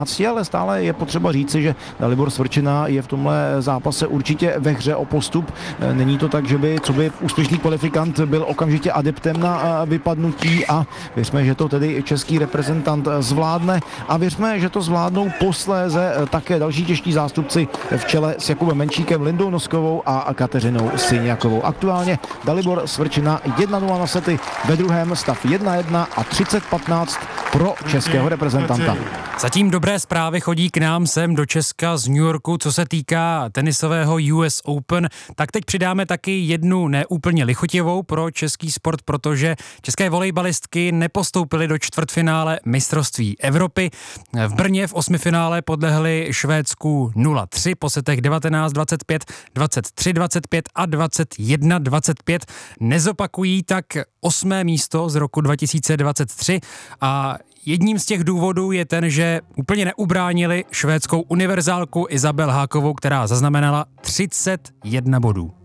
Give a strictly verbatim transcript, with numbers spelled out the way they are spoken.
Ale stále je potřeba říci, že Dalibor Svrčina je v tomhle zápase určitě ve hře o postup. Není to tak, že by, co by úspěšný kvalifikant byl okamžitě adeptem na vypadnutí a věřme, že to tedy český reprezentant zvládne a věřme, že to zvládnou posléze také další čeští zástupci v čele s Jakubem Menšíkem, Lindou Noskovou a Kateřinou Syňakovou. Aktuálně Dalibor Svrčina jedna nula na sety, ve druhém stav jedna jedna a třicet patnáct pro českého reprezentanta. Zatím dobré zprávy chodí k nám sem do Česka z New Yorku, co se týká tenisového U S Open, tak teď přidáme taky jednu neúplně lichotivou pro český sport, protože české volejbalistky nepostoupily do čtvrtfinále mistrovství Evropy. V Brně v osmifinále podlehly Švédsku nula tři po setech devatenáct dvacet pět, dvacet tři dvacet pět a dvacet jedna dvacet pět. Nezopakují tak osmé místo z roku dva tisíce dvacet tři a jedním z těch důvodů je ten, že úplně neubránili švédskou univerzálku Isabel Hákovou, která zaznamenala třicet jedna bodů.